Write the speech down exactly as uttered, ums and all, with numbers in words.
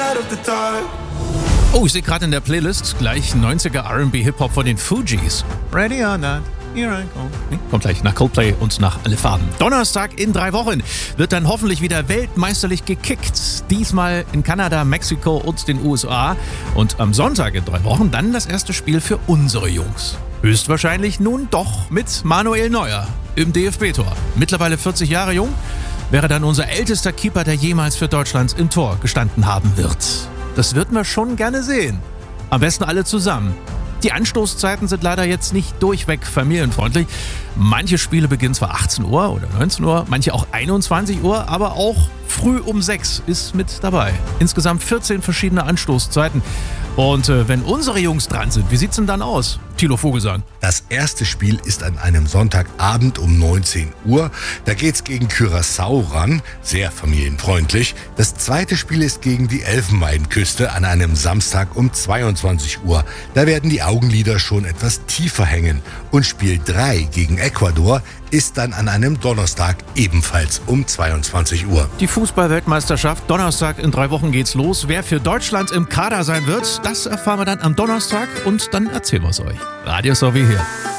Oh, ich sehe gerade in der Playlist gleich neunziger R and B Hip-Hop von den Fugees. Ready or not, here I go. Kommt gleich nach Coldplay und nach Alle Farben. Donnerstag in drei Wochen wird dann hoffentlich wieder weltmeisterlich gekickt. Diesmal in Kanada, Mexiko und den U S A. Und am Sonntag in drei Wochen dann das erste Spiel für unsere Jungs. Höchstwahrscheinlich nun doch mit Manuel Neuer im D F B-Tor. Mittlerweile vierzig Jahre jung, wäre dann unser ältester Keeper, der jemals für Deutschland im Tor gestanden haben wird. Das würden wir schon gerne sehen. Am besten alle zusammen. Die Anstoßzeiten sind leider jetzt nicht durchweg familienfreundlich. Manche Spiele beginnen zwar achtzehn Uhr oder neunzehn Uhr, manche auch einundzwanzig Uhr, aber auch früh um sechs ist mit dabei. Insgesamt vierzehn verschiedene Anstoßzeiten. Und äh, wenn unsere Jungs dran sind, wie sieht's denn dann aus? Thilo Vogelsang. Das erste Spiel ist an einem Sonntagabend um neunzehn Uhr. Da geht's gegen Curaçao ran, sehr familienfreundlich. Das zweite Spiel ist gegen die Elfenbeinküste an einem Samstag um zweiundzwanzig Uhr. Da werden die Augenlider schon etwas tiefer hängen. Und Spiel drei gegen Ecuador ist dann an einem Donnerstag ebenfalls um zweiundzwanzig Uhr. Die Fußball-Weltmeisterschaft, Donnerstag in drei Wochen geht's los. Wer für Deutschland im Kader sein wird, das erfahren wir dann am Donnerstag und dann erzählen wir es euch. Radio Sowie hier.